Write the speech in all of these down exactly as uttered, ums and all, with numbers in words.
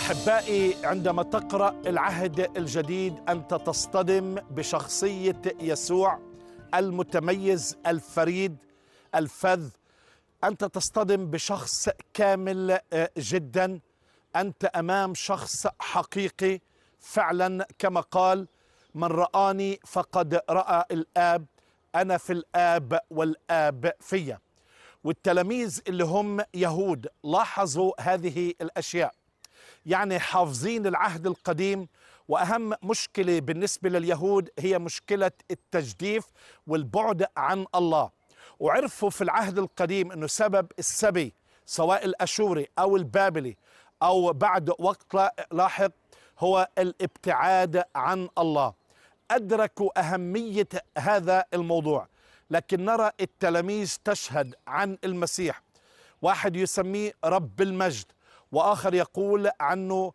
أحبائي، عندما تقرأ العهد الجديد أنت تصطدم بشخصية يسوع المتميز الفريد الفذ. أنت تصطدم بشخص كامل جدا. أنت أمام شخص حقيقي فعلا، كما قال: من رآني فقد رأى الآب، أنا في الآب والآب فيا. والتلاميذ اللي هم يهود لاحظوا هذه الأشياء، يعني حافظين العهد القديم. وأهم مشكلة بالنسبة لليهود هي مشكلة التجديف والبعد عن الله. وعرفوا في العهد القديم أنه سبب السبي سواء الأشوري أو البابلي أو بعد وقت لاحق هو الابتعاد عن الله. أدركوا أهمية هذا الموضوع، لكن نرى التلاميذ تشهد عن المسيح، واحد يسميه رب المجد، وآخر يقول عنه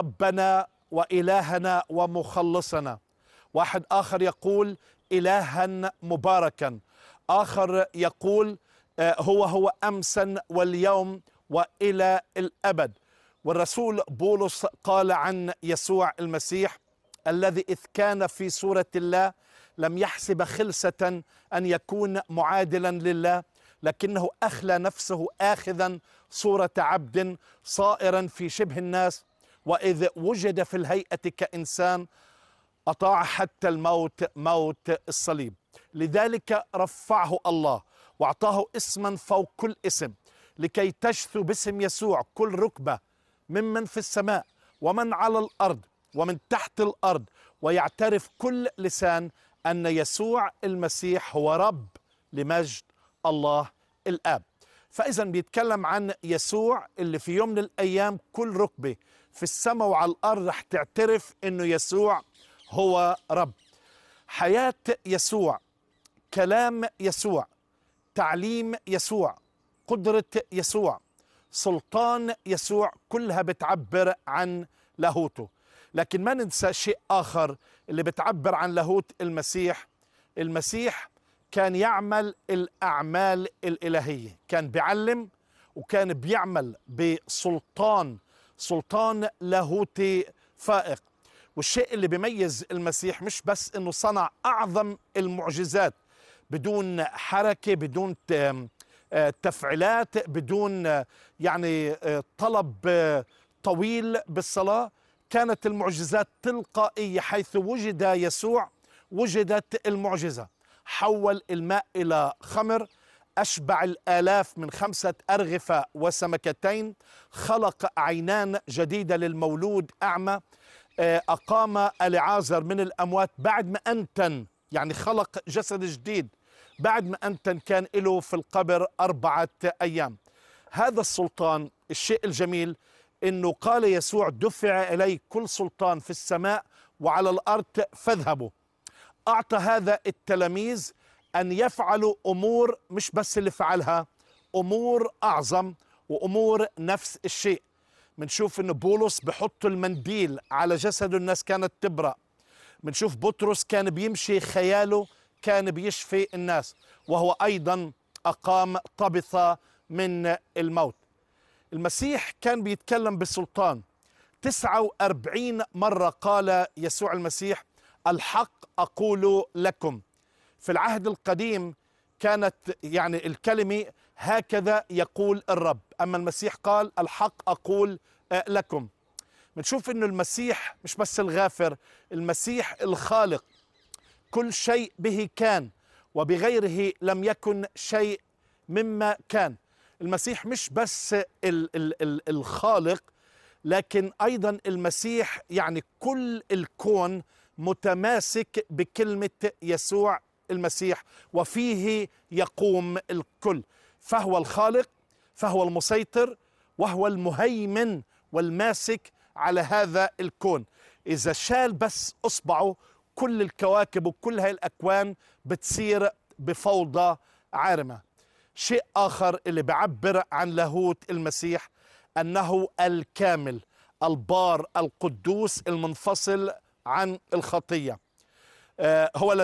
ربنا وإلهنا ومخلصنا، واحد آخر يقول إلها مباركا، آخر يقول هو هو أمسا واليوم وإلى الأبد. والرسول بولس قال عن يسوع المسيح الذي إذ كان في صورة الله لم يحسب خلسة أن يكون معادلا لله، لكنه أخلى نفسه آخذا صورة عبد صائرا في شبه الناس، وإذ وجد في الهيئة كإنسان أطاع حتى الموت، موت الصليب. لذلك رفعه الله وأعطاه اسما فوق كل اسم، لكي تجثو باسم يسوع كل ركبة ممن في السماء ومن على الأرض ومن تحت الأرض، ويعترف كل لسان أن يسوع المسيح هو رب لمجد الله الآب. فإذا بيتكلم عن يسوع اللي في يوم من الأيام كل ركبة في السماء وعلى الأرض رح تعترف أنه يسوع هو رب. حياة يسوع، كلام يسوع، تعليم يسوع، قدرة يسوع، سلطان يسوع، كلها بتعبر عن لاهوته. لكن ما ننسى شيء آخر اللي بتعبر عن لاهوت المسيح. المسيح كان يعمل الأعمال الإلهية، كان بيعلم وكان بيعمل بسلطان، سلطان لاهوتي فائق. والشيء اللي بيميز المسيح مش بس إنه صنع أعظم المعجزات بدون حركة، بدون تفعيلات، بدون يعني طلب طويل بالصلاة، كانت المعجزات تلقائية. حيث وجد يسوع وجدت المعجزة. حول الماء إلى خمر، أشبع الآلاف من خمسة أرغفة وسمكتين، خلق عينان جديدة للمولود أعمى، أقام العازر من الأموات بعد ما أنتن، يعني خلق جسد جديد بعد ما أنتن كان له في القبر أربعة أيام. هذا السلطان، الشيء الجميل إنه قال يسوع: دفع إلي كل سلطان في السماء وعلى الأرض، فاذهبوا. أعطى هذا التلاميذ أن يفعلوا أمور مش بس اللي فعلها، أمور أعظم وأمور نفس الشيء. منشوف إنه بولس بحط المنديل على جسده، الناس كانت تبرأ. منشوف بطرس كان بيمشي خياله كان بيشفي الناس، وهو أيضا أقام طبثة من الموت. المسيح كان بيتكلم بسلطان. تسعة وأربعين مرة قال يسوع المسيح: الحق أقول لكم. في العهد القديم كانت يعني الكلمة هكذا يقول الرب، أما المسيح قال: الحق أقول لكم. بنشوف إنه المسيح مش بس الغافر، المسيح الخالق. كل شيء به كان، وبغيره لم يكن شيء مما كان. المسيح مش بس ال ال ال الخالق، لكن أيضا المسيح يعني كل الكون متماسك بكلمة يسوع المسيح، وفيه يقوم الكل. فهو الخالق، فهو المسيطر، وهو المهيمن والماسك على هذا الكون. إذا شال بس أصبعه كل الكواكب وكل هاي الأكوان بتصير بفوضى عارمة. شيء آخر اللي بعبر عن لاهوت المسيح أنه الكامل، البار، القدوس، المنفصل عن الخطية. آه هو